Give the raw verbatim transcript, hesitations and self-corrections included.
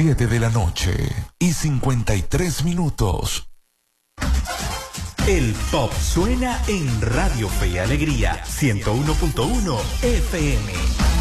siete de la noche y cincuenta y tres minutos. El pop suena en Radio Fe y Alegría ciento uno punto uno F M.